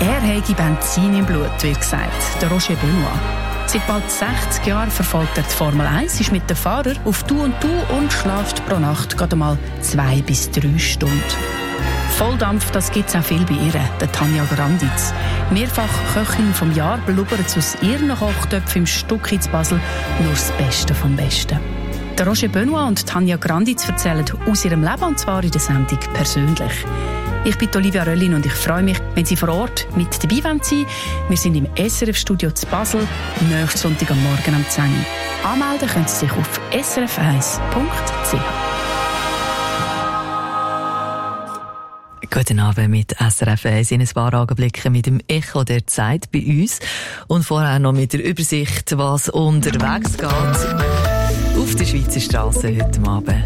Er habe Benzin im Blut, wird gesagt, der Roger Benoit. Seit bald 60 Jahren verfolgt er die Formel 1, ist mit den Fahrern auf Du und schläft pro Nacht gerade mal 2 bis 3 Stunden. Volldampf, das gibt es auch viel bei ihr, der Tanja Granditz. Mehrfach Köchin vom Jahr blubbert aus ihren Kochtöpfen im Stucki zu Basel nur das Beste vom Besten. Der Roger Benoit und Tanja Granditz erzählen aus ihrem Leben, und zwar in der Sendung «Persönlich». Ich bin Olivia Röllin und ich freue mich, wenn Sie vor Ort mit dabei sein wollen. Wir sind im SRF-Studio zu Basel, nächsten Sonntag am Morgen um 10 Uhr. Anmelden können Sie sich auf srf1.ch. Guten Abend mit SRF 1 in ein paar Augenblicken mit dem Echo der Zeit bei uns und vorher noch mit der Übersicht, was unterwegs geht auf der Schweizer Straße heute Abend.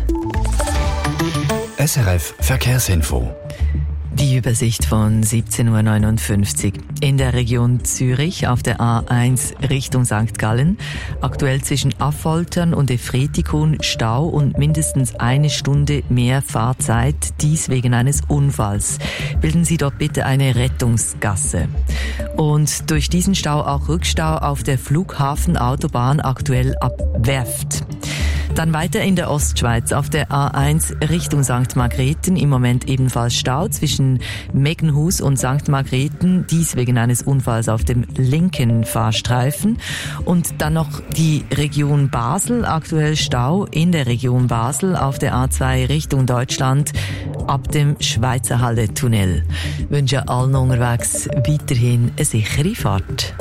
SRF Verkehrsinfo. Die Übersicht von 17.59 Uhr. In der Region Zürich auf der A1 Richtung St. Gallen. Aktuell zwischen Affoltern und Efretikon Stau und mindestens 1 Stunde mehr Fahrzeit. Dies wegen eines Unfalls. Bilden Sie dort bitte eine Rettungsgasse. Und durch diesen Stau auch Rückstau auf der Flughafenautobahn aktuell ab Werft. Dann weiter in der Ostschweiz auf der A1 Richtung St. Margrethen. Im Moment ebenfalls Stau zwischen Meckenhus und St. Margrethen. Dies wegen eines Unfalls auf dem linken Fahrstreifen. Und dann noch die Region Basel. Aktuell Stau in der Region Basel auf der A2 Richtung Deutschland ab dem Schweizer Halle-Tunnel. Ich wünsche allen unterwegs weiterhin eine sichere Fahrt.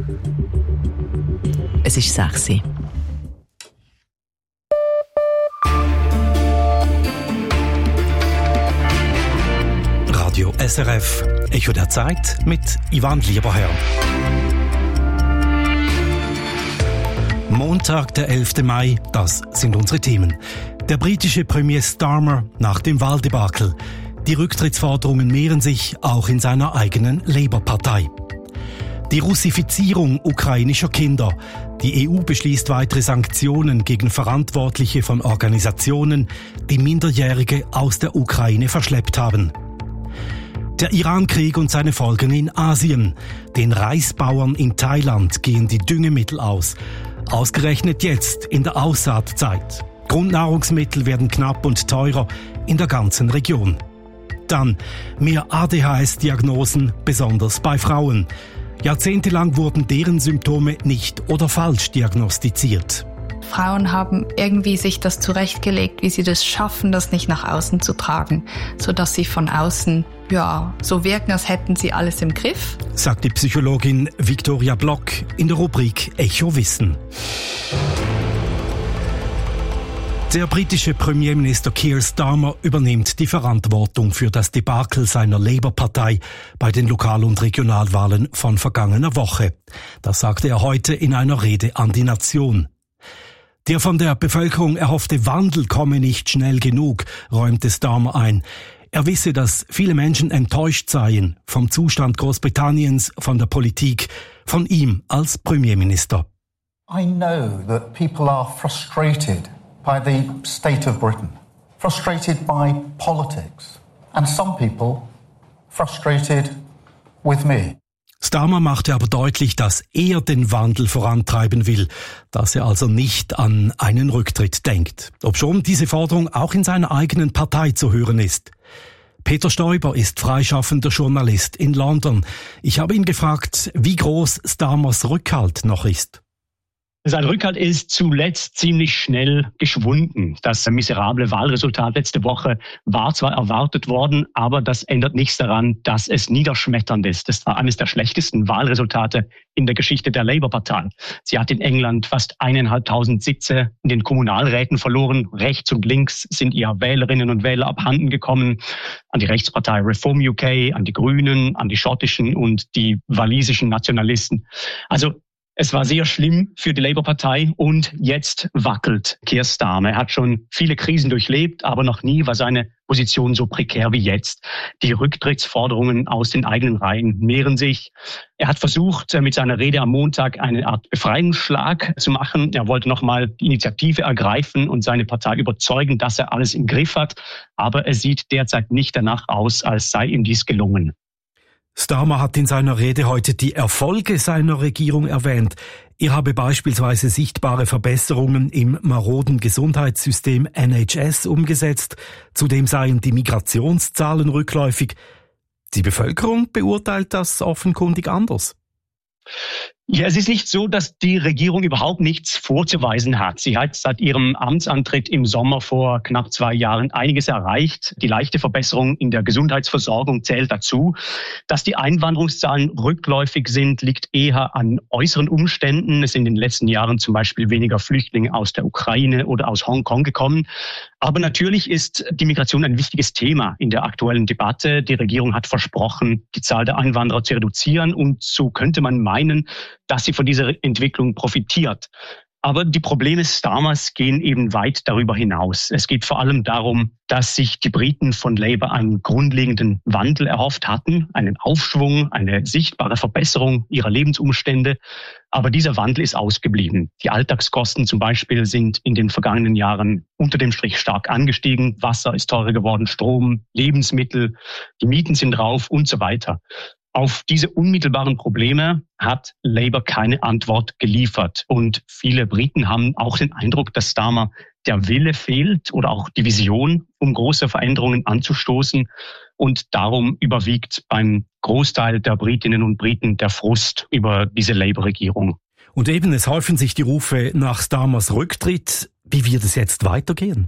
Es ist 6 Uhr. Radio SRF, Echo der Zeit mit Ivan Lieberherr. Montag, der 11. Mai, das sind unsere Themen. Der britische Premier Starmer nach dem Wahldebakel. Die Rücktrittsforderungen mehren sich auch in seiner eigenen Labour-Partei. Die Russifizierung ukrainischer Kinder. Die EU beschließt weitere Sanktionen gegen Verantwortliche von Organisationen, die Minderjährige aus der Ukraine verschleppt haben. Der Iran-Krieg und seine Folgen in Asien. Den Reisbauern in Thailand gehen die Düngemittel aus. Ausgerechnet jetzt in der Aussaatzeit. Grundnahrungsmittel werden knapp und teurer in der ganzen Region. Dann mehr ADHS-Diagnosen, besonders bei Frauen. Jahrzehntelang wurden deren Symptome nicht oder falsch diagnostiziert. Frauen haben irgendwie sich das zurechtgelegt, wie sie das schaffen, das nicht nach außen zu tragen, sodass sie von außen so wirken, als hätten sie alles im Griff. Sagt die Psychologin Victoria Block in der Rubrik Echo Wissen. Der britische Premierminister Keir Starmer übernimmt die Verantwortung für das Debakel seiner Labour-Partei bei den Lokal- und Regionalwahlen von vergangener Woche. Das sagte er heute in einer Rede an die Nation. Der von der Bevölkerung erhoffte Wandel komme nicht schnell genug, räumte Starmer ein. Er wisse, dass viele Menschen enttäuscht seien vom Zustand Großbritanniens, von der Politik, von ihm als Premierminister. I know that people are frustrated by the state of Britain, frustrated by politics, and some people frustrated with me. Starmer machte aber deutlich, dass er den Wandel vorantreiben will, dass er also nicht an einen Rücktritt denkt. Obschon diese Forderung auch in seiner eigenen Partei zu hören ist. Peter Stoiber ist freischaffender Journalist in London. Ich habe ihn gefragt, wie groß Starmers Rückhalt noch ist. Sein Rückhalt ist zuletzt ziemlich schnell geschwunden. Das miserable Wahlresultat letzte Woche war zwar erwartet worden, aber das ändert nichts daran, dass es niederschmetternd ist. Das war eines der schlechtesten Wahlresultate in der Geschichte der Labour-Partei. Sie hat in England fast 1.500 Sitze in den Kommunalräten verloren. Rechts und links sind ihr Wählerinnen und Wähler abhanden gekommen. An die Rechtspartei Reform UK, an die Grünen, an die schottischen und die walisischen Nationalisten. Also es war sehr schlimm für die Labour-Partei und jetzt wackelt Keir Starmer. Er hat schon viele Krisen durchlebt, aber noch nie war seine Position so prekär wie jetzt. Die Rücktrittsforderungen aus den eigenen Reihen mehren sich. Er hat versucht, mit seiner Rede am Montag eine Art Befreiungsschlag zu machen. Er wollte nochmal die Initiative ergreifen und seine Partei überzeugen, dass er alles im Griff hat. Aber es sieht derzeit nicht danach aus, als sei ihm dies gelungen. Starmer hat in seiner Rede heute die Erfolge seiner Regierung erwähnt. Er habe beispielsweise sichtbare Verbesserungen im maroden Gesundheitssystem NHS umgesetzt. Zudem seien die Migrationszahlen rückläufig. Die Bevölkerung beurteilt das offenkundig anders. Ja, es ist nicht so, dass die Regierung überhaupt nichts vorzuweisen hat. Sie hat seit ihrem Amtsantritt im Sommer vor knapp 2 Jahren einiges erreicht. Die leichte Verbesserung in der Gesundheitsversorgung zählt dazu. Dass die Einwanderungszahlen rückläufig sind, liegt eher an äußeren Umständen. Es sind in den letzten Jahren zum Beispiel weniger Flüchtlinge aus der Ukraine oder aus Hongkong gekommen. Aber natürlich ist die Migration ein wichtiges Thema in der aktuellen Debatte. Die Regierung hat versprochen, die Zahl der Einwanderer zu reduzieren. Und so könnte man meinen, dass sie von dieser Entwicklung profitiert. Aber die Probleme Starmers gehen eben weit darüber hinaus. Es geht vor allem darum, dass sich die Briten von Labour einen grundlegenden Wandel erhofft hatten, einen Aufschwung, eine sichtbare Verbesserung ihrer Lebensumstände. Aber dieser Wandel ist ausgeblieben. Die Alltagskosten zum Beispiel sind in den vergangenen Jahren unter dem Strich stark angestiegen. Wasser ist teurer geworden, Strom, Lebensmittel, die Mieten sind rauf und so weiter. Auf diese unmittelbaren Probleme hat Labour keine Antwort geliefert. Und viele Briten haben auch den Eindruck, dass Starmer der Wille fehlt oder auch die Vision, um große Veränderungen anzustoßen. Und darum überwiegt beim Großteil der Britinnen und Briten der Frust über diese Labour-Regierung. Und eben, es häufen sich die Rufe nach Starmers Rücktritt. Wie wird es jetzt weitergehen?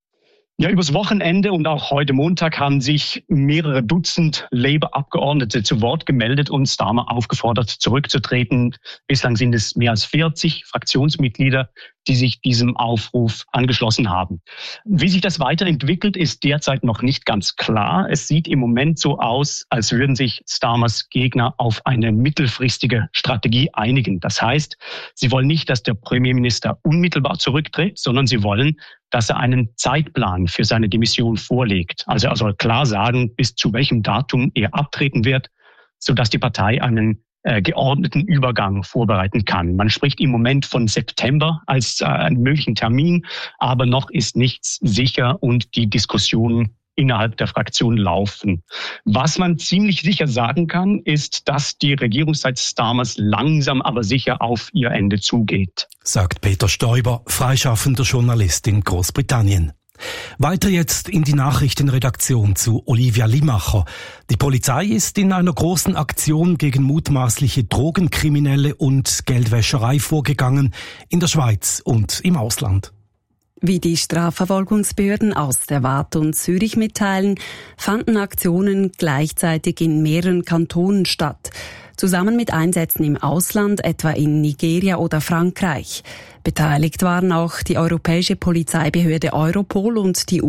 Ja, übers Wochenende und auch heute Montag haben sich mehrere Dutzend Labour-Abgeordnete zu Wort gemeldet und Starmer aufgefordert, zurückzutreten. Bislang sind es mehr als 40 Fraktionsmitglieder, die sich diesem Aufruf angeschlossen haben. Wie sich das weiterentwickelt, ist derzeit noch nicht ganz klar. Es sieht im Moment so aus, als würden sich Starmers Gegner auf eine mittelfristige Strategie einigen. Das heißt, sie wollen nicht, dass der Premierminister unmittelbar zurücktritt, sondern sie wollen, dass er einen Zeitplan für seine Demission vorlegt. Also er soll klar sagen, bis zu welchem Datum er abtreten wird, sodass die Partei einen geordneten Übergang vorbereiten kann. Man spricht im Moment von September als einen möglichen Termin, aber noch ist nichts sicher und die Diskussionen innerhalb der Fraktion laufen. Was man ziemlich sicher sagen kann, ist, dass die Regierungszeit Starmers langsam aber sicher auf ihr Ende zugeht. Sagt Peter Stoiber, freischaffender Journalist in Großbritannien. Weiter jetzt in die Nachrichtenredaktion zu Olivia Limacher. Die Polizei ist in einer großen Aktion gegen mutmaßliche Drogenkriminelle und Geldwäscherei vorgegangen, in der Schweiz und im Ausland. Wie die Strafverfolgungsbehörden aus der Waadt und Zürich mitteilen, fanden Aktionen gleichzeitig in mehreren Kantonen statt. Zusammen mit Einsätzen im Ausland, etwa in Nigeria oder Frankreich. Beteiligt waren auch die europäische Polizeibehörde Europol und die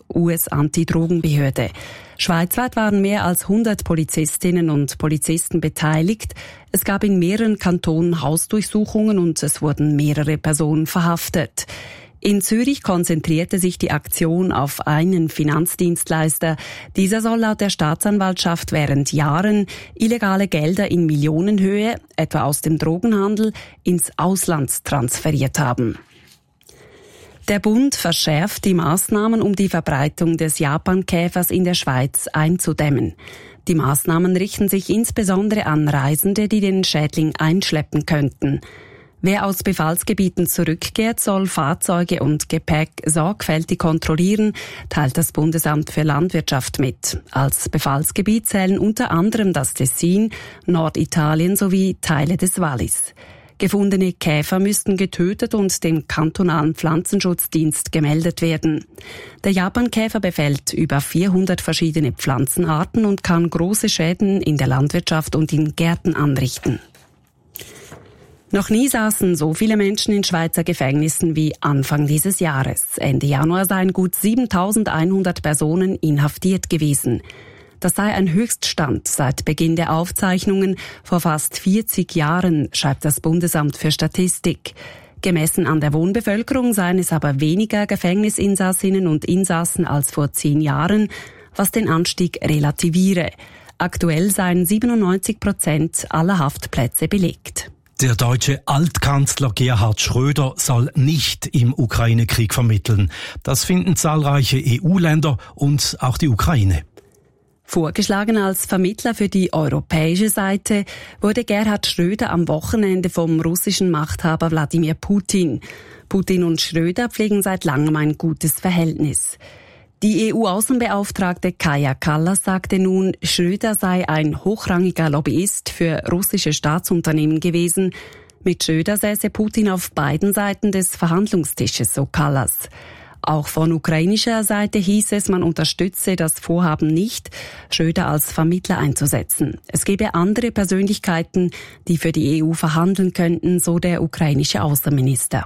US-Antidrogenbehörde. Schweizweit waren mehr als 100 Polizistinnen und Polizisten beteiligt. Es gab in mehreren Kantonen Hausdurchsuchungen und es wurden mehrere Personen verhaftet. In Zürich konzentrierte sich die Aktion auf einen Finanzdienstleister. Dieser soll laut der Staatsanwaltschaft während Jahren illegale Gelder in Millionenhöhe, etwa aus dem Drogenhandel, ins Ausland transferiert haben. Der Bund verschärft die Maßnahmen, um die Verbreitung des Japankäfers in der Schweiz einzudämmen. Die Maßnahmen richten sich insbesondere an Reisende, die den Schädling einschleppen könnten. Wer aus Befallsgebieten zurückkehrt, soll Fahrzeuge und Gepäck sorgfältig kontrollieren, teilt das Bundesamt für Landwirtschaft mit. Als Befallsgebiet zählen unter anderem das Tessin, Norditalien sowie Teile des Wallis. Gefundene Käfer müssten getötet und dem kantonalen Pflanzenschutzdienst gemeldet werden. Der Japankäfer befällt über 400 verschiedene Pflanzenarten und kann große Schäden in der Landwirtschaft und in Gärten anrichten. Noch nie saßen so viele Menschen in Schweizer Gefängnissen wie Anfang dieses Jahres. Ende Januar seien gut 7.100 Personen inhaftiert gewesen. Das sei ein Höchststand seit Beginn der Aufzeichnungen vor fast 40 Jahren, schreibt das Bundesamt für Statistik. Gemessen an der Wohnbevölkerung seien es aber weniger Gefängnisinsassinnen und Insassen als vor 10 Jahren, was den Anstieg relativiere. Aktuell seien 97% aller Haftplätze belegt. Der deutsche Altkanzler Gerhard Schröder soll nicht im Ukraine-Krieg vermitteln. Das finden zahlreiche EU-Länder und auch die Ukraine. Vorgeschlagen als Vermittler für die europäische Seite wurde Gerhard Schröder am Wochenende vom russischen Machthaber Wladimir Putin. Putin und Schröder pflegen seit langem ein gutes Verhältnis. Die EU-Außenbeauftragte Kaja Kallas sagte nun, Schröder sei ein hochrangiger Lobbyist für russische Staatsunternehmen gewesen. Mit Schröder säße Putin auf beiden Seiten des Verhandlungstisches, so Kallas. Auch von ukrainischer Seite hieß es, man unterstütze das Vorhaben nicht, Schröder als Vermittler einzusetzen. Es gebe andere Persönlichkeiten, die für die EU verhandeln könnten, so der ukrainische Außenminister.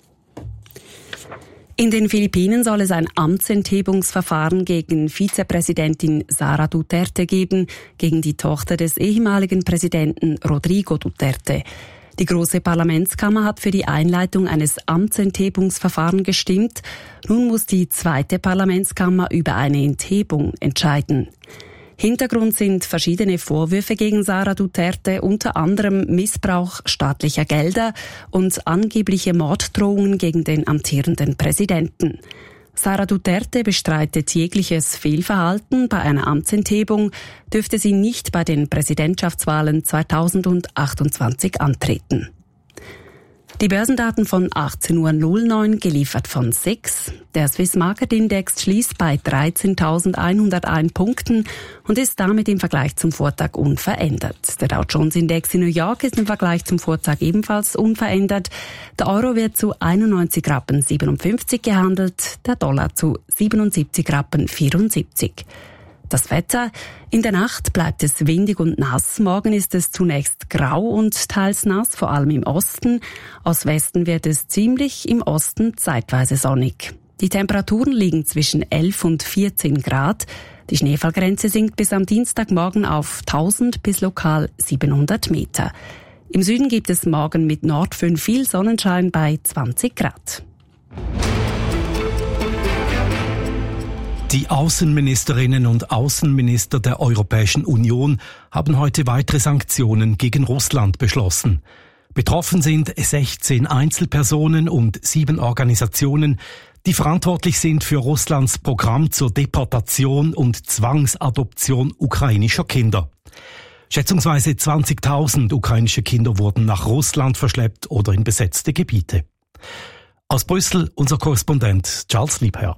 In den Philippinen soll es ein Amtsenthebungsverfahren gegen Vizepräsidentin Sara Duterte geben, gegen die Tochter des ehemaligen Präsidenten Rodrigo Duterte. Die große Parlamentskammer hat für die Einleitung eines Amtsenthebungsverfahrens gestimmt. Nun muss die zweite Parlamentskammer über eine Enthebung entscheiden. Hintergrund sind verschiedene Vorwürfe gegen Sara Duterte, unter anderem Missbrauch staatlicher Gelder und angebliche Morddrohungen gegen den amtierenden Präsidenten. Sara Duterte bestreitet jegliches Fehlverhalten. Bei einer Amtsenthebung dürfte sie nicht bei den Präsidentschaftswahlen 2028 antreten. Die Börsendaten von 18.09 Uhr, geliefert von SIX. Der Swiss Market Index schließt bei 13.101 Punkten und ist damit im Vergleich zum Vortag unverändert. Der Dow Jones Index in New York ist im Vergleich zum Vortag ebenfalls unverändert. Der Euro wird zu 91,57 Rappen gehandelt, der Dollar zu 77,74 Rappen. Das Wetter: In der Nacht bleibt es windig und nass. Morgen ist es zunächst grau und teils nass, vor allem im Osten. Aus Westen wird es ziemlich, im Osten zeitweise sonnig. Die Temperaturen liegen zwischen 11 und 14 Grad. Die Schneefallgrenze sinkt bis am Dienstagmorgen auf 1000 bis lokal 700 Meter. Im Süden gibt es morgen mit Nordföhn viel Sonnenschein bei 20 Grad. Die Außenministerinnen und Außenminister der Europäischen Union haben heute weitere Sanktionen gegen Russland beschlossen. Betroffen sind 16 Einzelpersonen und 7 Organisationen, die verantwortlich sind für Russlands Programm zur Deportation und Zwangsadoption ukrainischer Kinder. Schätzungsweise 20.000 ukrainische Kinder wurden nach Russland verschleppt oder in besetzte Gebiete. Aus Brüssel unser Korrespondent Charles Liebherr.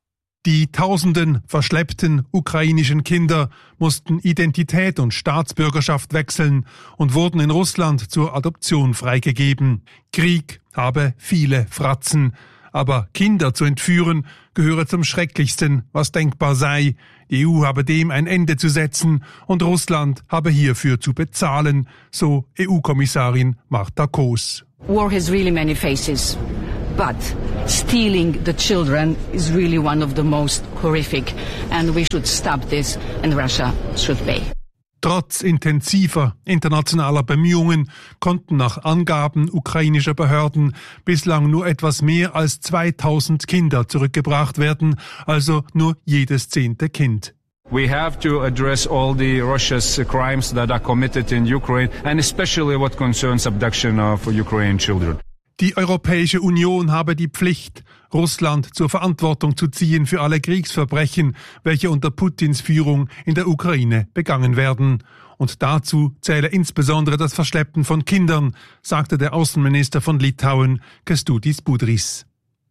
Die tausenden verschleppten ukrainischen Kinder mussten Identität und Staatsbürgerschaft wechseln und wurden in Russland zur Adoption freigegeben. Krieg habe viele Fratzen, aber Kinder zu entführen gehöre zum Schrecklichsten, was denkbar sei. Die EU habe dem ein Ende zu setzen und Russland habe hierfür zu bezahlen, so EU-Kommissarin Marta Koos. War has really many faces. But stealing the children is really one of the most horrific, and we should stop this, and Russia should pay. Trotz intensiver internationaler Bemühungen konnten nach Angaben ukrainischer Behörden bislang nur etwas mehr als 2000 Kinder zurückgebracht werden, also nur jedes 10. Kind. We have to address all the Russia's crimes that are committed in Ukraine, and especially what concerns abduction of Ukrainian children. Die Europäische Union habe die Pflicht, Russland zur Verantwortung zu ziehen für alle Kriegsverbrechen, welche unter Putins Führung in der Ukraine begangen werden. Und dazu zähle insbesondere das Verschleppen von Kindern, sagte der Außenminister von Litauen, Kęstutis Budrys.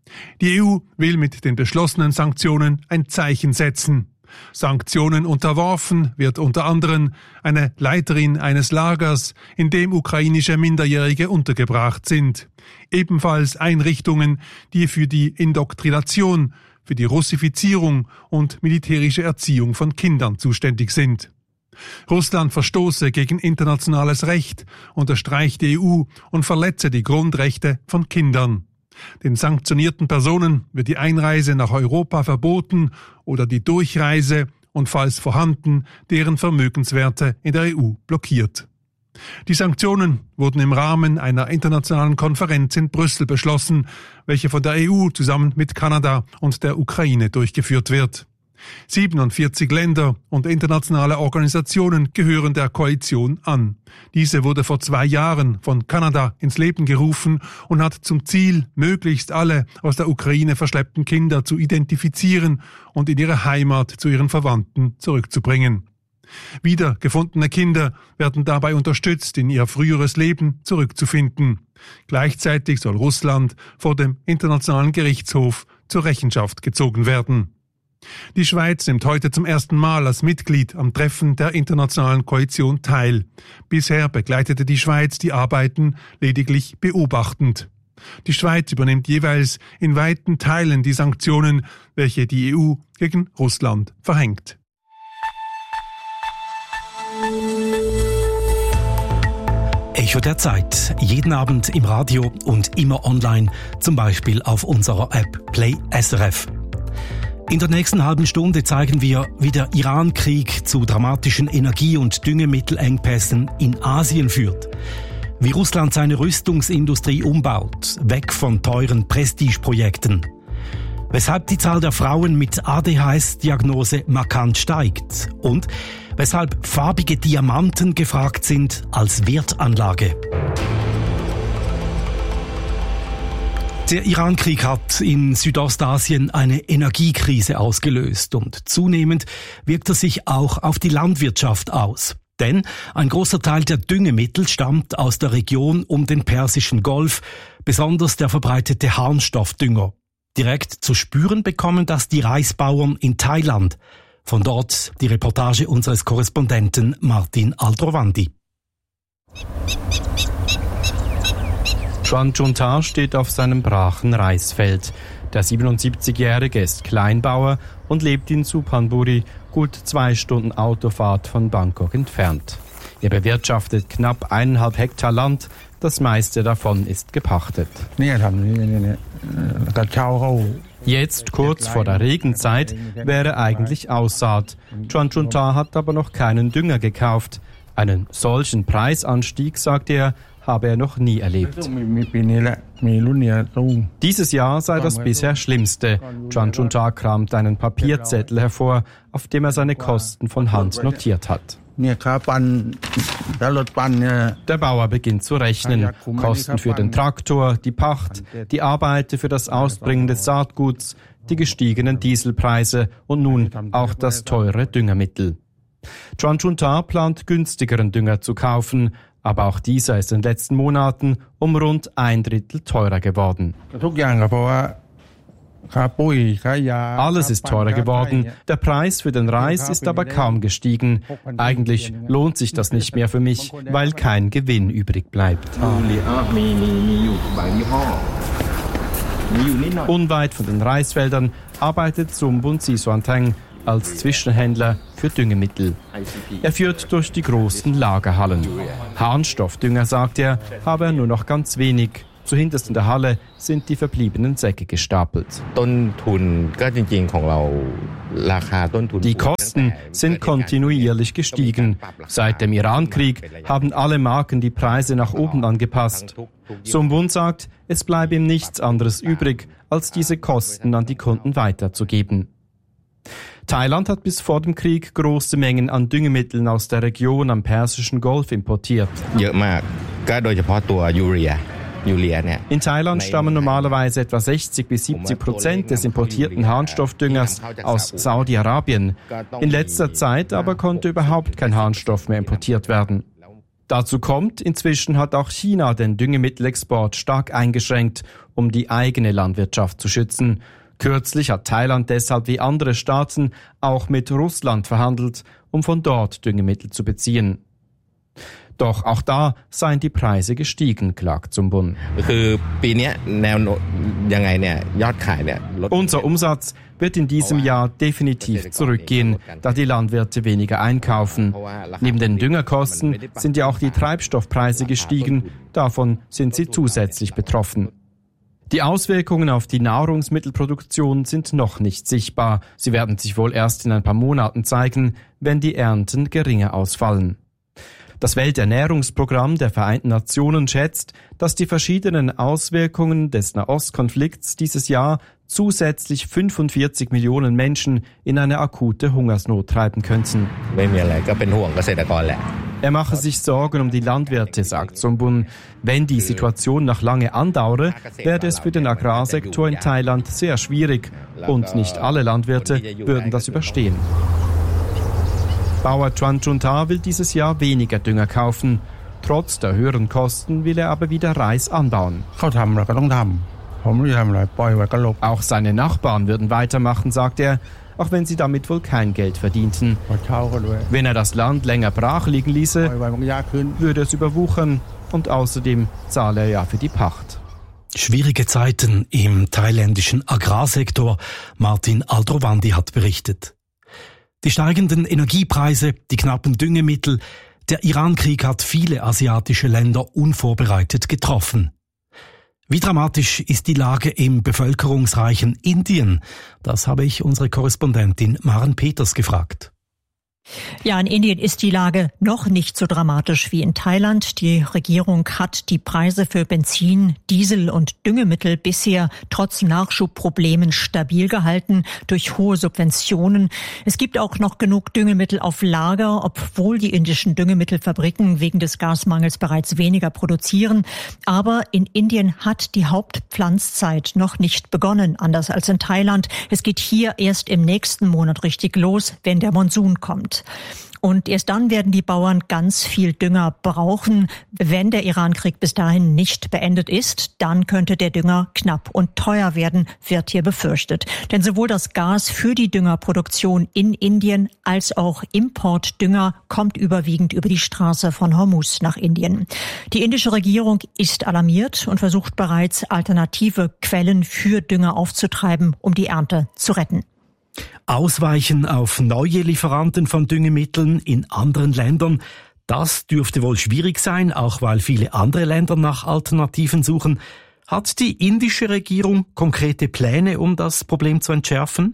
Die EU will mit den beschlossenen Sanktionen ein Zeichen setzen. Sanktionen unterworfen wird unter anderem eine Leiterin eines Lagers, in dem ukrainische Minderjährige untergebracht sind. Ebenfalls Einrichtungen, die für die Indoktrination, für die Russifizierung und militärische Erziehung von Kindern zuständig sind. Russland verstoße gegen internationales Recht, unterstreicht die EU und verletze die Grundrechte von Kindern. Den sanktionierten Personen wird die Einreise nach Europa verboten oder die Durchreise und falls vorhanden, deren Vermögenswerte in der EU blockiert. Die Sanktionen wurden im Rahmen einer internationalen Konferenz in Brüssel beschlossen, welche von der EU zusammen mit Kanada und der Ukraine durchgeführt wird. 47 Länder und internationale Organisationen gehören der Koalition an. Diese wurde vor 2 Jahren von Kanada ins Leben gerufen und hat zum Ziel, möglichst alle aus der Ukraine verschleppten Kinder zu identifizieren und in ihre Heimat zu ihren Verwandten zurückzubringen. Wiedergefundene Kinder werden dabei unterstützt, in ihr früheres Leben zurückzufinden. Gleichzeitig soll Russland vor dem Internationalen Gerichtshof zur Rechenschaft gezogen werden. Die Schweiz nimmt heute zum ersten Mal als Mitglied am Treffen der internationalen Koalition teil. Bisher begleitete die Schweiz die Arbeiten lediglich beobachtend. Die Schweiz übernimmt jeweils in weiten Teilen die Sanktionen, welche die EU gegen Russland verhängt. Echo der Zeit. Jeden Abend im Radio und immer online, zum Beispiel auf unserer App Play SRF. In der nächsten halben Stunde zeigen wir, wie der Iran-Krieg zu dramatischen Energie- und Düngemittelengpässen in Asien führt. Wie Russland seine Rüstungsindustrie umbaut, weg von teuren Prestigeprojekten. Weshalb die Zahl der Frauen mit ADHS-Diagnose markant steigt. Und weshalb farbige Diamanten gefragt sind als Wertanlage. Der Iran-Krieg hat in Südostasien eine Energiekrise ausgelöst und zunehmend wirkt er sich auch auf die Landwirtschaft aus. Denn ein großer Teil der Düngemittel stammt aus der Region um den Persischen Golf, besonders der verbreitete Harnstoffdünger. Direkt zu spüren bekommen das die Reisbauern in Thailand. Von dort die Reportage unseres Korrespondenten Martin Aldrovandi. Chuan Chunta steht auf seinem brachen Reisfeld. Der 77-Jährige ist Kleinbauer und lebt in Suphanburi, gut 2 Stunden Autofahrt von Bangkok entfernt. Er bewirtschaftet knapp 1,5 Hektar Land, das meiste davon ist gepachtet. Jetzt, kurz vor der Regenzeit, wäre eigentlich Aussaat. Chuan Chunta hat aber noch keinen Dünger gekauft. Einen solchen Preisanstieg, sagt er, habe er noch nie erlebt. Dieses Jahr sei das bisher Schlimmste. Chuan Chunta kramt einen Papierzettel hervor, auf dem er seine Kosten von Hand notiert hat. Der Bauer beginnt zu rechnen. Kosten für den Traktor, die Pacht, die Arbeiter für das Ausbringen des Saatguts, die gestiegenen Dieselpreise und nun auch das teure Düngermittel. Chuan Chunta plant günstigeren Dünger zu kaufen, aber auch dieser ist in den letzten Monaten um rund 1/3 teurer geworden. Alles ist teurer geworden, der Preis für den Reis ist aber kaum gestiegen. Eigentlich lohnt sich das nicht mehr für mich, weil kein Gewinn übrig bleibt. Unweit von den Reisfeldern arbeitet Sumbun Sisuanteng als Zwischenhändler für Düngemittel. Er führt durch die großen Lagerhallen. Harnstoffdünger, sagt er, habe er nur noch ganz wenig. Zuhinterst in der Halle sind die verbliebenen Säcke gestapelt. Die Kosten sind kontinuierlich gestiegen. Seit dem Iran-Krieg haben alle Marken die Preise nach oben angepasst. Sumbun sagt, es bleibe ihm nichts anderes übrig, als diese Kosten an die Kunden weiterzugeben. Thailand hat bis vor dem Krieg große Mengen an Düngemitteln aus der Region am Persischen Golf importiert. In Thailand stammen normalerweise etwa 60-70% des importierten Harnstoffdüngers aus Saudi-Arabien. In letzter Zeit aber konnte überhaupt kein Harnstoff mehr importiert werden. Dazu kommt, inzwischen hat auch China den Düngemittelexport stark eingeschränkt, um die eigene Landwirtschaft zu schützen. Kürzlich hat Thailand deshalb wie andere Staaten auch mit Russland verhandelt, um von dort Düngemittel zu beziehen. Doch auch da seien die Preise gestiegen, klagt Sumbun. Unser Umsatz wird in diesem Jahr definitiv zurückgehen, da die Landwirte weniger einkaufen. Neben den Düngerkosten sind ja auch die Treibstoffpreise gestiegen, davon sind sie zusätzlich betroffen. Die Auswirkungen auf die Nahrungsmittelproduktion sind noch nicht sichtbar. Sie werden sich wohl erst in ein paar Monaten zeigen, wenn die Ernten geringer ausfallen. Das Welternährungsprogramm der Vereinten Nationen schätzt, dass die verschiedenen Auswirkungen des Nahostkonflikts dieses Jahr zusätzlich 45 Millionen Menschen in eine akute Hungersnot treiben könnten. Er mache sich Sorgen um die Landwirte, sagt Sombun. Wenn die Situation noch lange andauere, werde es für den Agrarsektor in Thailand sehr schwierig und nicht alle Landwirte würden das überstehen. Bauer Chuan Chunta will dieses Jahr weniger Dünger kaufen. Trotz der höheren Kosten will er aber wieder Reis anbauen. Auch seine Nachbarn würden weitermachen, sagt er, auch wenn sie damit wohl kein Geld verdienten. Wenn er das Land länger brach liegen ließe, würde es überwuchern und außerdem zahle er ja für die Pacht. Schwierige Zeiten im thailändischen Agrarsektor, Martin Aldrovandi hat berichtet. Die steigenden Energiepreise, die knappen Düngemittel, der Iran-Krieg hat viele asiatische Länder unvorbereitet getroffen. Wie dramatisch ist die Lage im bevölkerungsreichen Indien? Das habe ich unsere Korrespondentin Maren Peters gefragt. Ja, in Indien ist die Lage noch nicht so dramatisch wie in Thailand. Die Regierung hat die Preise für Benzin, Diesel und Düngemittel bisher trotz Nachschubproblemen stabil gehalten durch hohe Subventionen. Es gibt auch noch genug Düngemittel auf Lager, obwohl die indischen Düngemittelfabriken wegen des Gasmangels bereits weniger produzieren. Aber in Indien hat die Hauptpflanzzeit noch nicht begonnen, anders als in Thailand. Es geht hier erst im nächsten Monat richtig los, wenn der Monsun kommt. Und erst dann werden die Bauern ganz viel Dünger brauchen. Wenn der Iran-Krieg bis dahin nicht beendet ist, dann könnte der Dünger knapp und teuer werden, wird hier befürchtet. Denn sowohl das Gas für die Düngerproduktion in Indien als auch Importdünger kommt überwiegend über die Straße von Hormuz nach Indien. Die indische Regierung ist alarmiert und versucht bereits, alternative Quellen für Dünger aufzutreiben, um die Ernte zu retten. Ausweichen auf neue Lieferanten von Düngemitteln in anderen Ländern, das dürfte wohl schwierig sein, auch weil viele andere Länder nach Alternativen suchen. Hat die indische Regierung konkrete Pläne, um das Problem zu entschärfen?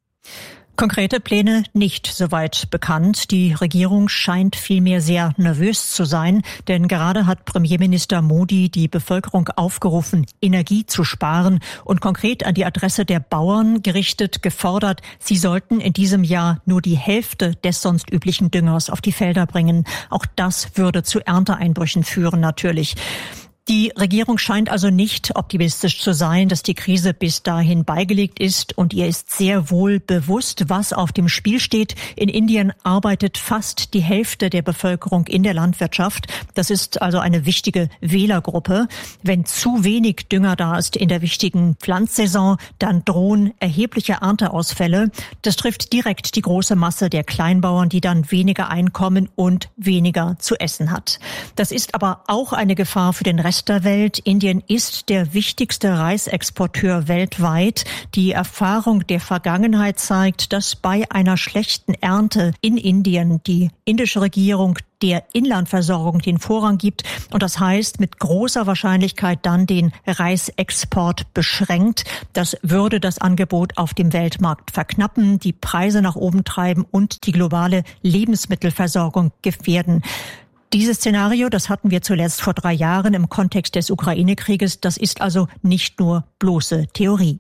Konkrete Pläne nicht soweit bekannt. Die Regierung scheint vielmehr sehr nervös zu sein, denn gerade hat Premierminister Modi die Bevölkerung aufgerufen, Energie zu sparen und konkret an die Adresse der Bauern gerichtet gefordert, sie sollten in diesem Jahr nur die Hälfte des sonst üblichen Düngers auf die Felder bringen. Auch das würde zu Ernteeinbrüchen führen natürlich. Die Regierung scheint also nicht optimistisch zu sein, dass die Krise bis dahin beigelegt ist und ihr ist sehr wohl bewusst, was auf dem Spiel steht. In Indien arbeitet fast die Hälfte der Bevölkerung in der Landwirtschaft. Das ist also eine wichtige Wählergruppe. Wenn zu wenig Dünger da ist in der wichtigen Pflanzsaison, dann drohen erhebliche Ernteausfälle. Das trifft direkt die große Masse der Kleinbauern, die dann weniger Einkommen und weniger zu essen hat. Das ist aber auch eine Gefahr für den Rest der Welt. Indien ist der wichtigste Reisexporteur weltweit. Die Erfahrung der Vergangenheit zeigt, dass bei einer schlechten Ernte in Indien die indische Regierung der Inlandversorgung den Vorrang gibt und das heißt mit großer Wahrscheinlichkeit dann den Reisexport beschränkt. Das würde das Angebot auf dem Weltmarkt verknappen, die Preise nach oben treiben und die globale Lebensmittelversorgung gefährden. Dieses Szenario, das hatten wir zuletzt vor 3 Jahren im Kontext des Ukraine-Krieges, das ist also nicht nur bloße Theorie.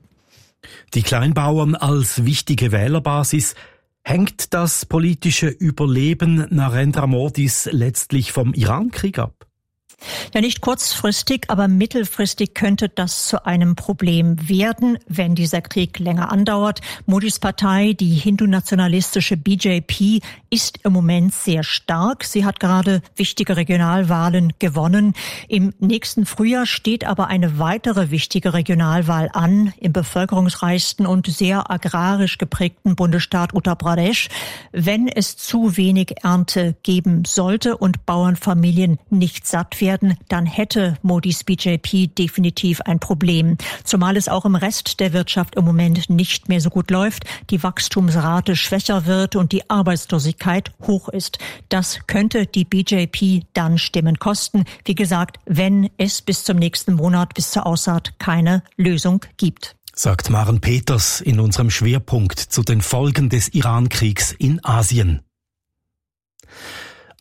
Die Kleinbauern als wichtige Wählerbasis. Hängt das politische Überleben Narendra Modis letztlich vom Iran-Krieg ab? Ja, nicht kurzfristig, aber mittelfristig könnte das zu einem Problem werden, wenn dieser Krieg länger andauert. Modis Partei, die hindu-nationalistische BJP, ist im Moment sehr stark. Sie hat gerade wichtige Regionalwahlen gewonnen. Im nächsten Frühjahr steht aber eine weitere wichtige Regionalwahl an, im bevölkerungsreichsten und sehr agrarisch geprägten Bundesstaat Uttar Pradesh. Wenn es zu wenig Ernte geben sollte und Bauernfamilien nicht satt werden, dann hätte Modis BJP definitiv ein Problem. Zumal es auch im Rest der Wirtschaft im Moment nicht mehr so gut läuft, die Wachstumsrate schwächer wird und die Arbeitslosigkeit hoch ist. Das könnte die BJP dann Stimmen kosten. Wie gesagt, wenn es bis zum nächsten Monat, bis zur Aussaat keine Lösung gibt. Sagt Maren Peters in unserem Schwerpunkt zu den Folgen des Iran-Kriegs in Asien.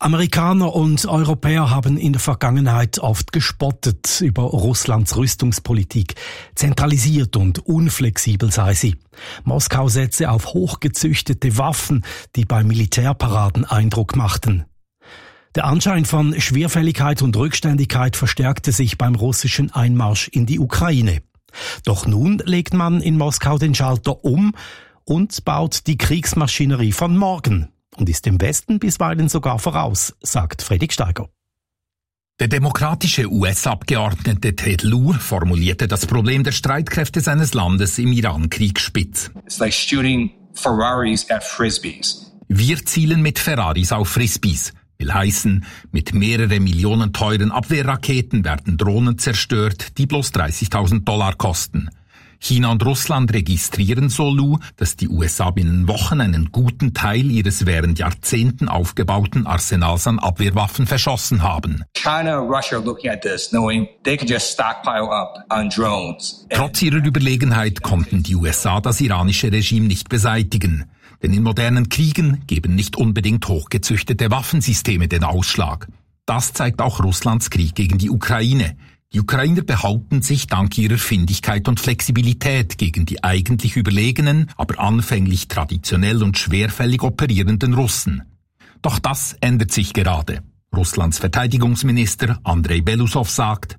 Amerikaner und Europäer haben in der Vergangenheit oft gespottet über Russlands Rüstungspolitik. Zentralisiert und unflexibel sei sie. Moskau setze auf hochgezüchtete Waffen, die bei Militärparaden Eindruck machten. Der Anschein von Schwerfälligkeit und Rückständigkeit verstärkte sich beim russischen Einmarsch in die Ukraine. Doch nun legt man in Moskau den Schalter um und baut die Kriegsmaschinerie von morgen. Und ist dem Westen bisweilen sogar voraus, sagt Fredrik Steiger. Der demokratische US-Abgeordnete Ted Lieu formulierte das Problem der Streitkräfte seines Landes im Iran-Krieg spitz. It's like shooting Ferraris at Frisbees. Wir zielen mit Ferraris auf Frisbees. Will heißen, mit mehrere Millionen teuren Abwehrraketen werden Drohnen zerstört, die bloß $30.000 kosten. China und Russland registrieren, so Lieu, dass die USA binnen Wochen einen guten Teil ihres während Jahrzehnten aufgebauten Arsenals an Abwehrwaffen verschossen haben. China and Russia are looking at this, knowing they can just stockpile up on drones. Trotz ihrer Überlegenheit konnten die USA das iranische Regime nicht beseitigen. Denn in modernen Kriegen geben nicht unbedingt hochgezüchtete Waffensysteme den Ausschlag. Das zeigt auch Russlands Krieg gegen die Ukraine. Die Ukrainer behaupten sich dank ihrer Findigkeit und Flexibilität gegen die eigentlich überlegenen, aber anfänglich traditionell und schwerfällig operierenden Russen. Doch das ändert sich gerade. Russlands Verteidigungsminister Andrei Belousov sagt,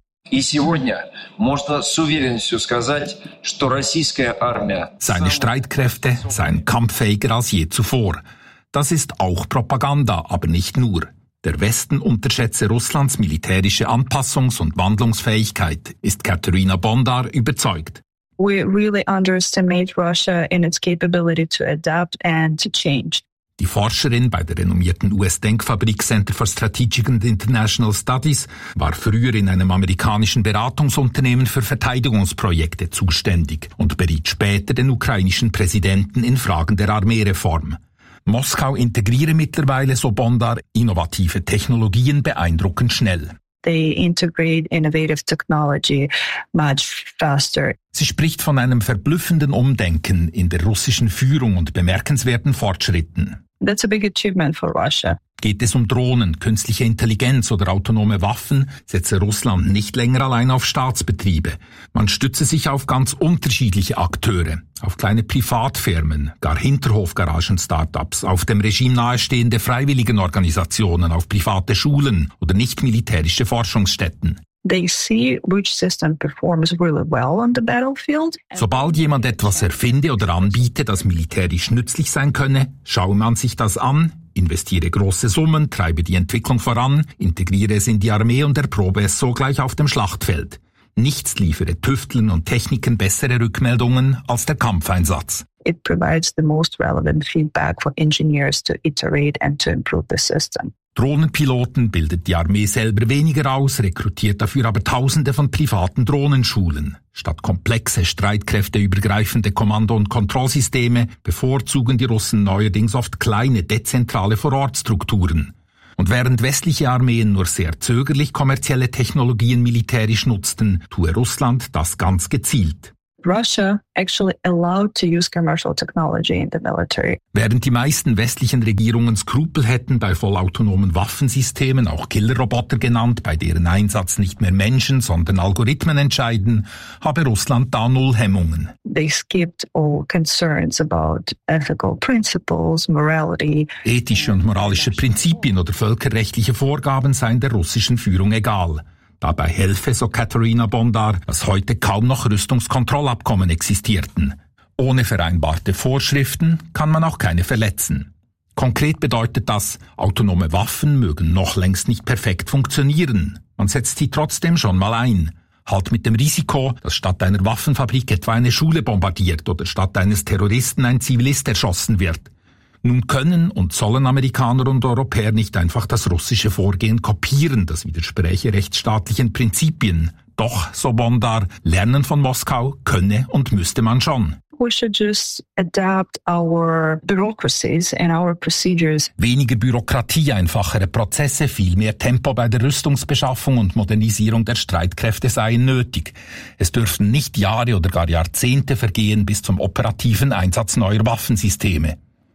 seine Streitkräfte seien kampffähiger als je zuvor. Das ist auch Propaganda, aber nicht nur. Der Westen unterschätze Russlands militärische Anpassungs- und Wandlungsfähigkeit, ist Katerina Bondar überzeugt. We really underestimate Russia in its capability to adapt and to change. Die Forscherin bei der renommierten US-Denkfabrik Center for Strategic and International Studies war früher in einem amerikanischen Beratungsunternehmen für Verteidigungsprojekte zuständig und beriet später den ukrainischen Präsidenten in Fragen der Armeereform. Moskau integriere mittlerweile, so Bondar, innovative Technologien beeindruckend schnell. They integrate innovative technology much faster. Sie spricht von einem verblüffenden Umdenken in der russischen Führung und bemerkenswerten Fortschritten. That's a big achievement for Russia. Geht es um Drohnen, künstliche Intelligenz oder autonome Waffen, setze Russland nicht länger allein auf Staatsbetriebe. Man stütze sich auf ganz unterschiedliche Akteure, auf kleine Privatfirmen, gar Hinterhofgaragen-Startups, auf dem Regime nahestehende Freiwilligenorganisationen, auf private Schulen oder nicht-militärische Forschungsstätten. They see which system performs really well on the battlefield. Sobald jemand etwas erfinde oder anbiete, das militärisch nützlich sein könne, schaue man sich das an, investiere große Summen, treibe die Entwicklung voran, integriere es in die Armee und erprobe es sogleich auf dem Schlachtfeld. Nichts liefere Tüfteln und Techniken bessere Rückmeldungen als der Kampfeinsatz. It provides the most relevant feedback for engineers to iterate and to improve the system. Drohnenpiloten bildet die Armee selber weniger aus, rekrutiert dafür aber Tausende von privaten Drohnenschulen. Statt komplexe, streitkräfteübergreifende Kommando- und Kontrollsysteme bevorzugen die Russen neuerdings oft kleine, dezentrale Vorortstrukturen. Und während westliche Armeen nur sehr zögerlich kommerzielle Technologien militärisch nutzten, tue Russland das ganz gezielt. Russia actually allowed to use commercial technology in the military. Während die meisten westlichen Regierungen Skrupel hätten bei vollautonomen Waffensystemen, auch Killerroboter genannt, bei deren Einsatz nicht mehr Menschen, sondern Algorithmen entscheiden, habe Russland da null Hemmungen. They skipped all concerns about ethical principles, morality. Ethische und moralische Prinzipien oder völkerrechtliche Vorgaben seien der russischen Führung egal. Dabei helfe, so Katerina Bondar, dass heute kaum noch Rüstungskontrollabkommen existierten. Ohne vereinbarte Vorschriften kann man auch keine verletzen. Konkret bedeutet das, autonome Waffen mögen noch längst nicht perfekt funktionieren. Man setzt sie trotzdem schon mal ein. Halt mit dem Risiko, dass statt einer Waffenfabrik etwa eine Schule bombardiert oder statt eines Terroristen ein Zivilist erschossen wird. Nun können und sollen Amerikaner und Europäer nicht einfach das russische Vorgehen kopieren, das widerspräche rechtsstaatlichen Prinzipien. Doch, so Bondar, lernen von Moskau könne und müsste man schon. We should just adapt our bureaucracies and our procedures. Weniger Bürokratie, einfachere Prozesse, viel mehr Tempo bei der Rüstungsbeschaffung und Modernisierung der Streitkräfte seien nötig. Es dürften nicht Jahre oder gar Jahrzehnte vergehen bis zum operativen Einsatz neuer Waffensysteme.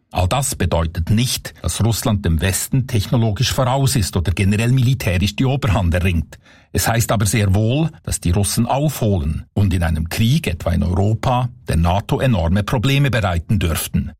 All das bedeutet nicht, dass Russland dem Westen technologisch voraus ist oder generell militärisch die Oberhand erringt. Es heißt aber sehr wohl, dass die Russen aufholen und in einem Krieg, etwa in Europa, der NATO enorme Probleme bereiten dürften.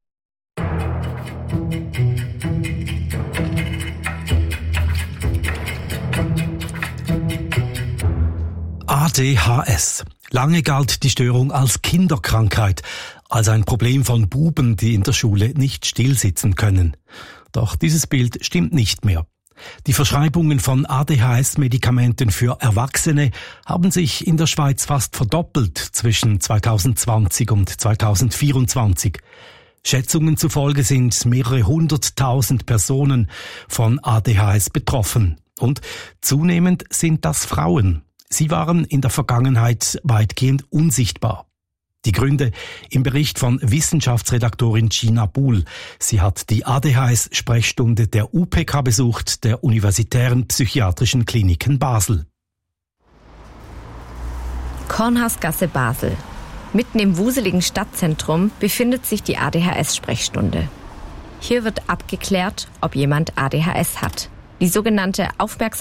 ADHS. Lange galt die Störung als Kinderkrankheit, als ein Problem von Buben, die in der Schule nicht stillsitzen können. Doch dieses Bild stimmt nicht mehr. Die Verschreibungen von ADHS-Medikamenten für Erwachsene haben sich in der Schweiz fast verdoppelt zwischen 2020 und 2024. Schätzungen zufolge sind mehrere 100.000 Personen von ADHS betroffen. Und zunehmend sind das Frauen. Sie waren in der Vergangenheit weitgehend unsichtbar. Die Gründe im Bericht von Wissenschaftsredaktorin Gina Buhl. Sie hat die ADHS-Sprechstunde der UPK besucht, der Universitären Psychiatrischen Kliniken Basel. Kornhausgasse, Basel. Mitten im wuseligen Stadtzentrum befindet sich die ADHS-Sprechstunde. Hier wird abgeklärt, ob jemand ADHS hat. Die sogenannte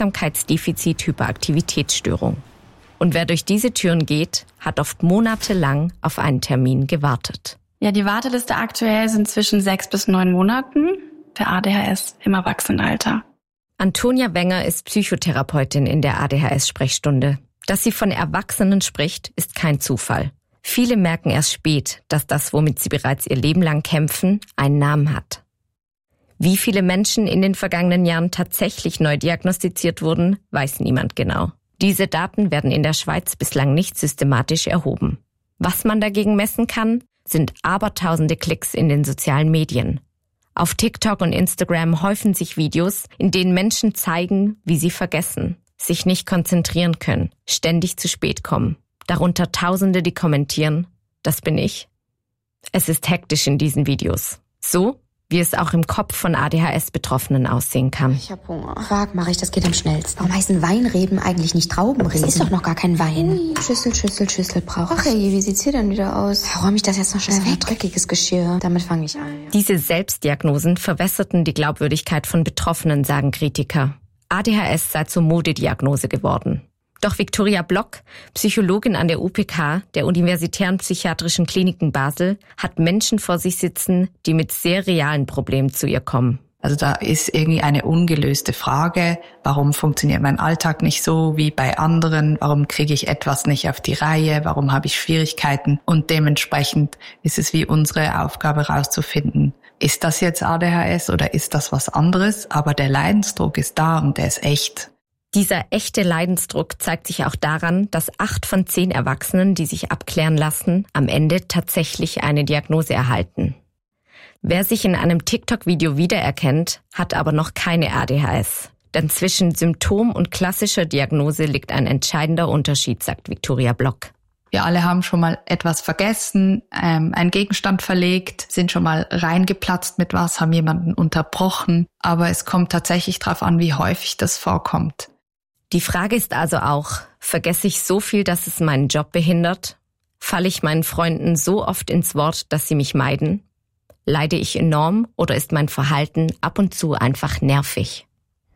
Aufmerksamkeitsdefizit-Hyperaktivitätsstörung. Und wer durch diese Türen geht, hat oft monatelang auf einen Termin gewartet. Ja, die Warteliste aktuell sind zwischen 6 bis 9 Monaten für ADHS im Erwachsenenalter. Antonia Wenger ist Psychotherapeutin in der ADHS-Sprechstunde. Dass sie von Erwachsenen spricht, ist kein Zufall. Viele merken erst spät, dass das, womit sie bereits ihr Leben lang kämpfen, einen Namen hat. Wie viele Menschen in den vergangenen Jahren tatsächlich neu diagnostiziert wurden, weiß niemand genau. Diese Daten werden in der Schweiz bislang nicht systematisch erhoben. Was man dagegen messen kann, sind abertausende Klicks in den sozialen Medien. Auf TikTok und Instagram häufen sich Videos, in denen Menschen zeigen, wie sie vergessen, sich nicht konzentrieren können, ständig zu spät kommen. Darunter Tausende, die kommentieren, das bin ich. Es ist hektisch in diesen Videos. So, wie es auch im Kopf von ADHS-Betroffenen aussehen kann. Ich hab Hunger. Quark mache ich, das geht am schnellsten. Warum heißen Weinreben eigentlich nicht Traubenreben? Das ist doch noch gar kein Wein. Ui. Schüssel brauche ich. Ach hey, wie sieht's hier denn wieder aus? Räume ich das jetzt noch schnell weg? Dreckiges Geschirr. Damit fange ich an. Ja. Diese Selbstdiagnosen verwässerten die Glaubwürdigkeit von Betroffenen, sagen Kritiker. ADHS sei zur Modediagnose geworden. Doch Viktoria Block, Psychologin an der UPK, der Universitären Psychiatrischen Kliniken Basel, hat Menschen vor sich sitzen, die mit sehr realen Problemen zu ihr kommen. Also da ist irgendwie eine ungelöste Frage, warum funktioniert mein Alltag nicht so wie bei anderen, warum kriege ich etwas nicht auf die Reihe, warum habe ich Schwierigkeiten, und dementsprechend ist es wie unsere Aufgabe herauszufinden, ist das jetzt ADHS oder ist das was anderes, aber der Leidensdruck ist da und der ist echt. Dieser echte Leidensdruck zeigt sich auch daran, dass 8 von 10 Erwachsenen, die sich abklären lassen, am Ende tatsächlich eine Diagnose erhalten. Wer sich in einem TikTok-Video wiedererkennt, hat aber noch keine ADHS. Denn zwischen Symptom und klassischer Diagnose liegt ein entscheidender Unterschied, sagt Viktoria Block. Wir alle haben schon mal etwas vergessen, einen Gegenstand verlegt, sind schon mal reingeplatzt mit was, haben jemanden unterbrochen. Aber es kommt tatsächlich darauf an, wie häufig das vorkommt. Die Frage ist also auch, vergesse ich so viel, dass es meinen Job behindert? Falle ich meinen Freunden so oft ins Wort, dass sie mich meiden? Leide ich enorm oder ist mein Verhalten ab und zu einfach nervig?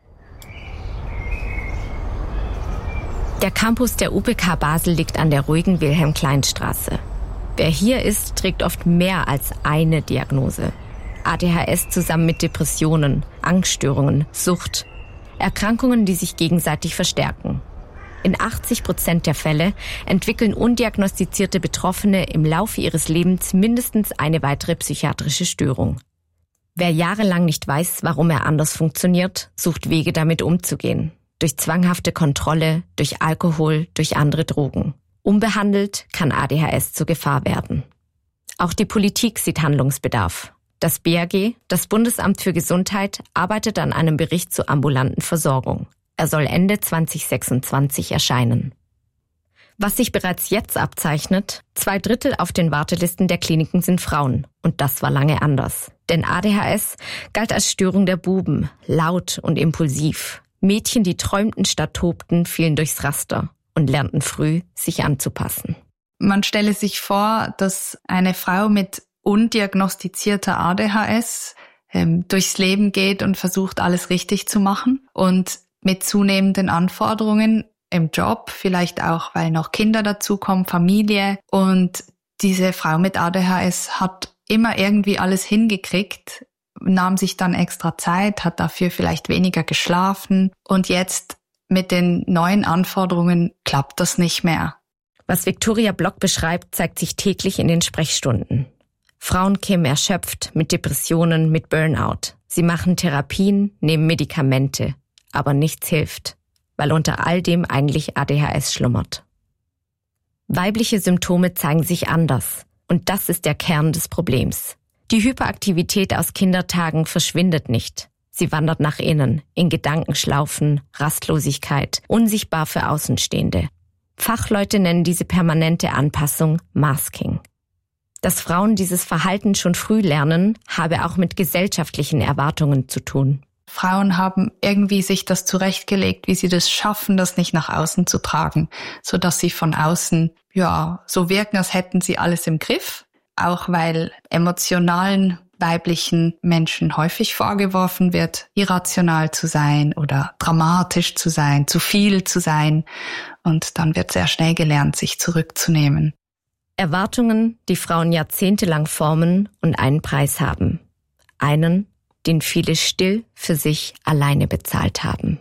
Der Campus der UPK Basel liegt an der ruhigen Wilhelm-Klein-Straße. Wer hier ist, trägt oft mehr als eine Diagnose. ADHS zusammen mit Depressionen, Angststörungen, Sucht. Erkrankungen, die sich gegenseitig verstärken. In 80% der Fälle entwickeln undiagnostizierte Betroffene im Laufe ihres Lebens mindestens eine weitere psychiatrische Störung. Wer jahrelang nicht weiß, warum er anders funktioniert, sucht Wege, damit umzugehen. Durch zwanghafte Kontrolle, durch Alkohol, durch andere Drogen. Unbehandelt kann ADHS zur Gefahr werden. Auch die Politik sieht Handlungsbedarf. Das BAG, das Bundesamt für Gesundheit, arbeitet an einem Bericht zur ambulanten Versorgung. Er soll Ende 2026 erscheinen. Was sich bereits jetzt abzeichnet, 2/3 auf den Wartelisten der Kliniken sind Frauen. Und das war lange anders. Denn ADHS galt als Störung der Buben, laut und impulsiv. Mädchen, die träumten statt tobten, fielen durchs Raster und lernten früh, sich anzupassen. Man stelle sich vor, dass eine Frau mit undiagnostizierter ADHS durchs Leben geht und versucht, alles richtig zu machen. Und mit zunehmenden Anforderungen im Job, vielleicht auch, weil noch Kinder dazukommen, Familie. Und diese Frau mit ADHS hat immer irgendwie alles hingekriegt, nahm sich dann extra Zeit, hat dafür vielleicht weniger geschlafen. Und jetzt mit den neuen Anforderungen klappt das nicht mehr. Was Viktoria Block beschreibt, zeigt sich täglich in den Sprechstunden. Frauen kämen erschöpft mit Depressionen, mit Burnout. Sie machen Therapien, nehmen Medikamente, aber nichts hilft, weil unter all dem eigentlich ADHS schlummert. Weibliche Symptome zeigen sich anders und das ist der Kern des Problems. Die Hyperaktivität aus Kindertagen verschwindet nicht. Sie wandert nach innen, in Gedankenschlaufen, Rastlosigkeit, unsichtbar für Außenstehende. Fachleute nennen diese permanente Anpassung Masking. Dass Frauen dieses Verhalten schon früh lernen, habe auch mit gesellschaftlichen Erwartungen zu tun. Frauen haben irgendwie sich das zurechtgelegt, wie sie das schaffen, das nicht nach außen zu tragen, sodass sie von außen so wirken, als hätten sie alles im Griff. Auch weil emotionalen weiblichen Menschen häufig vorgeworfen wird, irrational zu sein oder dramatisch zu sein, zu viel zu sein. Und dann wird sehr schnell gelernt, sich zurückzunehmen. Erwartungen, die Frauen jahrzehntelang formen und einen Preis haben. Einen, den viele still für sich alleine bezahlt haben.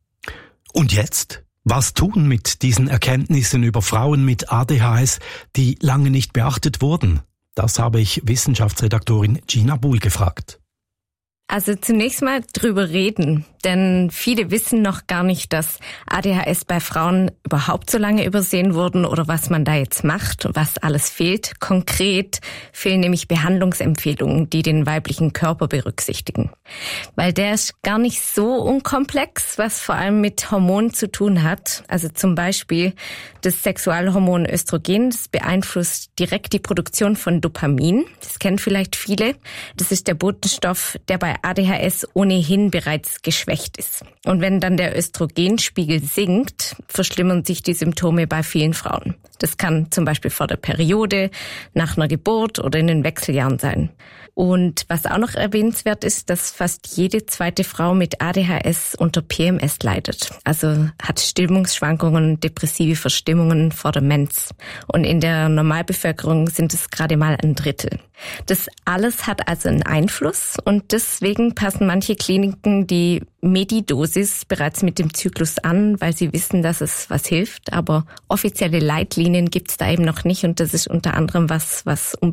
Und jetzt? Was tun mit diesen Erkenntnissen über Frauen mit ADHS, die lange nicht beachtet wurden? Das habe ich Wissenschaftsredaktorin Gina Buhl gefragt. Also zunächst mal drüber reden, denn viele wissen noch gar nicht, dass ADHS bei Frauen überhaupt so lange übersehen wurden oder was man da jetzt macht und was alles fehlt. Konkret fehlen nämlich Behandlungsempfehlungen, die den weiblichen Körper berücksichtigen. Weil der ist gar nicht so unkomplex, was vor allem mit Hormonen zu tun hat. Also zum Beispiel das Sexualhormon Östrogen, das beeinflusst direkt die Produktion von Dopamin. Das kennen vielleicht viele. Das ist der Botenstoff, der bei ADHS ohnehin bereits geschwächt ist. Und wenn dann der Östrogenspiegel sinkt, verschlimmern sich die Symptome bei vielen Frauen. Das kann zum Beispiel vor der Periode, nach einer Geburt oder in den Wechseljahren sein. Und was auch noch erwähnenswert ist, dass fast jede zweite Frau mit ADHS unter PMS leidet. Also hat Stimmungsschwankungen, depressive Verstimmungen vor der Mens. Und in der Normalbevölkerung sind es gerade mal ein Drittel. Das alles hat also einen Einfluss und deswegen passen manche Kliniken die Medidosis bereits mit dem Zyklus an, weil sie wissen, dass es was hilft. Aber offizielle Leitlinien gibt es da eben noch nicht und das ist unter anderem was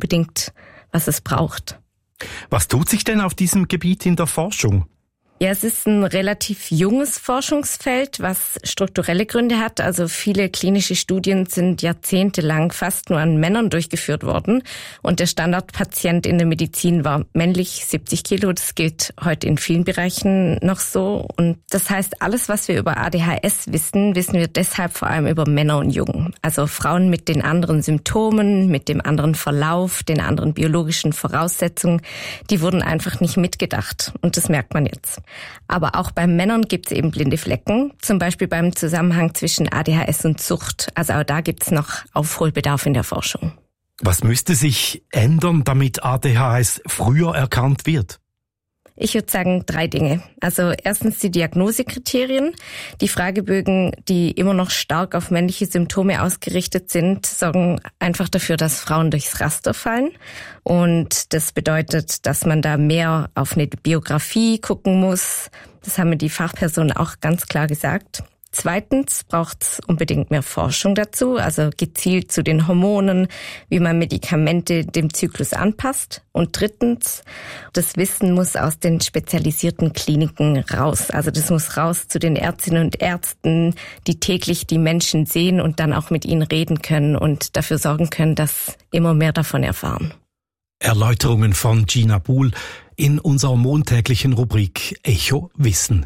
es braucht. Was tut sich denn auf diesem Gebiet in der Forschung? Ja, es ist ein relativ junges Forschungsfeld, was strukturelle Gründe hat. Also viele klinische Studien sind jahrzehntelang fast nur an Männern durchgeführt worden. Und der Standardpatient in der Medizin war männlich, 70 Kilo. Das gilt heute in vielen Bereichen noch so. Und das heißt, alles, was wir über ADHS wissen, wissen wir deshalb vor allem über Männer und Jungen. Also Frauen mit den anderen Symptomen, mit dem anderen Verlauf, den anderen biologischen Voraussetzungen, die wurden einfach nicht mitgedacht. Und das merkt man jetzt. Aber auch bei Männern gibt es eben blinde Flecken, zum Beispiel beim Zusammenhang zwischen ADHS und Sucht. Also auch da gibt es noch Aufholbedarf in der Forschung. Was müsste sich ändern, damit ADHS früher erkannt wird? Ich würde sagen 3 Dinge. Also erstens die Diagnosekriterien. Die Fragebögen, die immer noch stark auf männliche Symptome ausgerichtet sind, sorgen einfach dafür, dass Frauen durchs Raster fallen. Und das bedeutet, dass man da mehr auf eine Biografie gucken muss. Das haben mir die Fachpersonen auch ganz klar gesagt. Zweitens braucht es unbedingt mehr Forschung dazu, also gezielt zu den Hormonen, wie man Medikamente dem Zyklus anpasst. Und drittens, das Wissen muss aus den spezialisierten Kliniken raus. Also das muss raus zu den Ärztinnen und Ärzten, die täglich die Menschen sehen und dann auch mit ihnen reden können und dafür sorgen können, dass immer mehr davon erfahren. Erläuterungen von Gina Buhl in unserer montäglichen Rubrik Echo Wissen.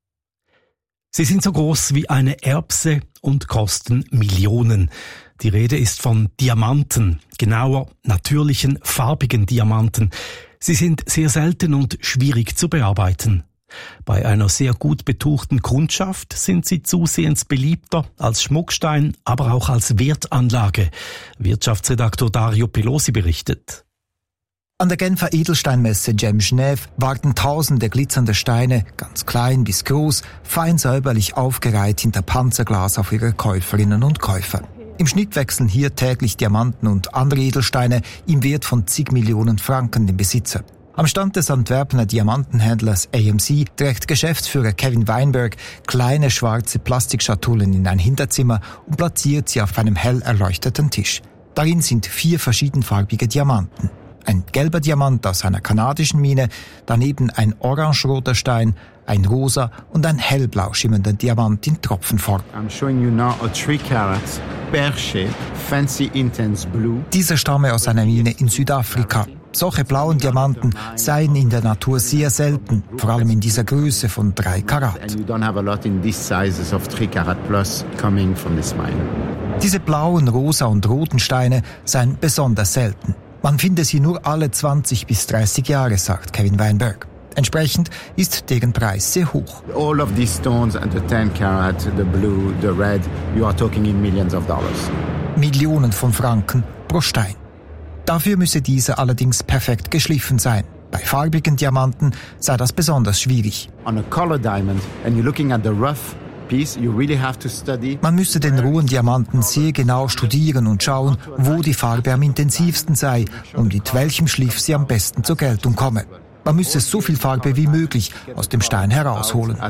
Sie sind so groß wie eine Erbse und kosten Millionen. Die Rede ist von Diamanten, genauer natürlichen, farbigen Diamanten. Sie sind sehr selten und schwierig zu bearbeiten. Bei einer sehr gut betuchten Kundschaft sind sie zusehends beliebter als Schmuckstein, aber auch als Wertanlage. Wirtschaftsredaktor Dario Pelosi berichtet. An der Genfer Edelsteinmesse Gem Genève warten tausende glitzernde Steine, ganz klein bis groß, fein säuberlich aufgereiht hinter Panzerglas auf ihre Käuferinnen und Käufer. Im Schnitt wechseln hier täglich Diamanten und andere Edelsteine im Wert von zig Millionen Franken den Besitzer. Am Stand des Antwerpener Diamantenhändlers AMC trägt Geschäftsführer Kevin Weinberg kleine schwarze Plastikschatullen in ein Hinterzimmer und platziert sie auf einem hell erleuchteten Tisch. Darin sind 4 verschiedenfarbige Diamanten. Ein gelber Diamant aus einer kanadischen Mine, daneben ein orangeroter Stein, ein rosa und ein hellblau schimmernder Diamant in Tropfenform. I'm showing you now a 3-carat pear-shaped fancy intense blue. Dieser stamme aus einer Mine in Südafrika. Solche blauen Diamanten seien in der Natur sehr selten, vor allem in dieser Größe von 3 Karat. And you don't have a lot in these sizes of 3 carat plus coming from this mine. Diese blauen, rosa und roten Steine seien besonders selten. Man findet sie nur alle 20 bis 30 Jahre, sagt Kevin Weinberg. Entsprechend ist deren Preis sehr hoch. All of these stones and the 10 carat, the blue, the red, you are talking in millions of dollars. Millionen von Franken pro Stein. Dafür müsse dieser allerdings perfekt geschliffen sein. Bei farbigen Diamanten sei das besonders schwierig. On a color diamond and you're looking at the rough piece, you really have to study. Man müsse den rohen Diamanten sehr genau studieren und schauen, wo die Farbe am intensivsten sei und mit welchem Schliff sie am besten zur Geltung komme. Man müsse so viel Farbe wie möglich aus dem Stein herausholen.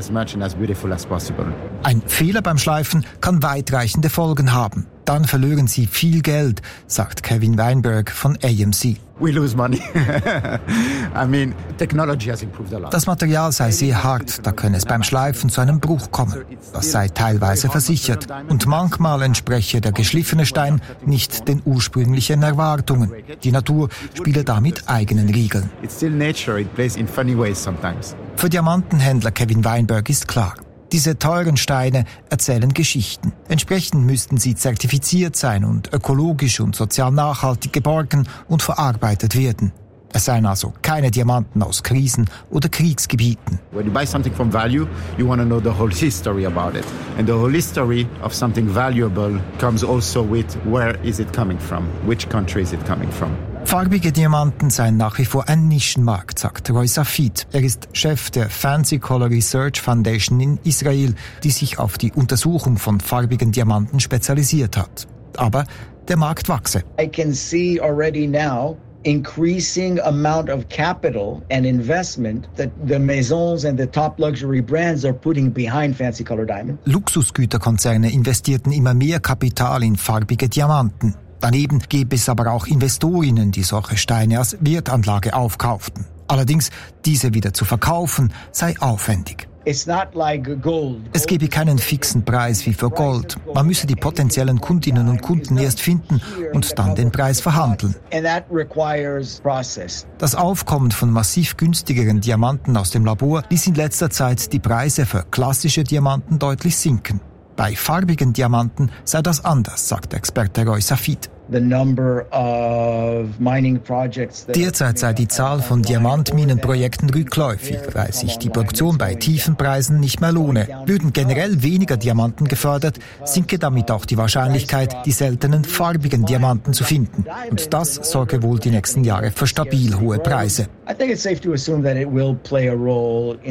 Ein Fehler beim Schleifen kann weitreichende Folgen haben. Dann verlieren sie viel Geld, sagt Kevin Weinberg von AMC. We lose money. I mean, technology has improved a lot. Das Material sei sehr hart, da könne es beim Schleifen zu einem Bruch kommen. Das sei teilweise versichert und manchmal entspreche der geschliffene Stein nicht den ursprünglichen Erwartungen. Die Natur spiele da mit eigenen Regeln. It's still nature, it plays in funny ways sometimes. Für Diamantenhändler Kevin Weinberg ist klar: Diese teuren Steine erzählen Geschichten. Entsprechend müssten sie zertifiziert sein und ökologisch und sozial nachhaltig geborgen und verarbeitet werden. Es seien also keine Diamanten aus Krisen- oder Kriegsgebieten. When you buy something from value, you want to know the whole history about it. And the whole history of something valuable comes also with where is it coming from? Which country is it coming from? Farbige Diamanten seien nach wie vor ein Nischenmarkt, sagt Roy Safid. Er ist Chef der Fancy Color Research Foundation in Israel, die sich auf die Untersuchung von farbigen Diamanten spezialisiert hat. Aber der Markt wachse. I can see already now increasing amount of capital and investment that the maisons and the top luxury brands are putting behind fancy color diamonds. Luxusgüterkonzerne investierten immer mehr Kapital in farbige Diamanten. Daneben gäbe es aber auch Investorinnen, die solche Steine als Wertanlage aufkauften. Allerdings, diese wieder zu verkaufen, sei aufwendig. Es gebe keinen fixen Preis wie für Gold. Man müsse die potenziellen Kundinnen und Kunden erst finden und dann den Preis verhandeln. Das Aufkommen von massiv günstigeren Diamanten aus dem Labor ließ in letzter Zeit die Preise für klassische Diamanten deutlich sinken. Bei farbigen Diamanten sei das anders, sagt der Experte Roy Safid. Derzeit sei die Zahl von Diamantminenprojekten rückläufig, weil sich die Produktion bei tiefen Preisen nicht mehr lohne. Würden generell weniger Diamanten gefördert, sinke damit auch die Wahrscheinlichkeit, die seltenen farbigen Diamanten zu finden. Und das sorge wohl die nächsten Jahre für stabil hohe Preise.